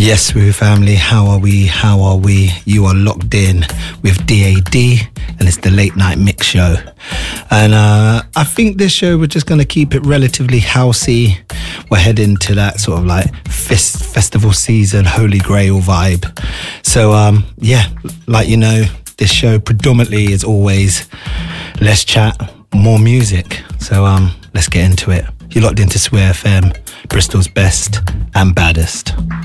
Yes, Smooth family, how are we? How are we? You are locked in with DAD, and it's the Late Night Mix Show. And I think this show, we're just going to keep it relatively housey. We're heading to that sort of like festival season, Holy Grail vibe. So, yeah, like you know, this show predominantly is always less chat, more music. So, let's get into it. You're locked into Swear FM, Bristol's best and baddest.